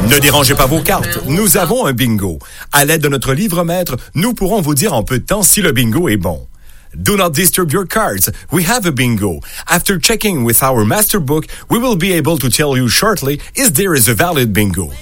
Ne dérangez pas vos cartes, nous avons un bingo. À l'aide de notre livre maître, nous pourrons vous dire en peu de temps si le bingo est bon. Do not disturb your cards. We have a bingo. After checking with our master book, we will be able to tell you shortly if there is a valid bingo.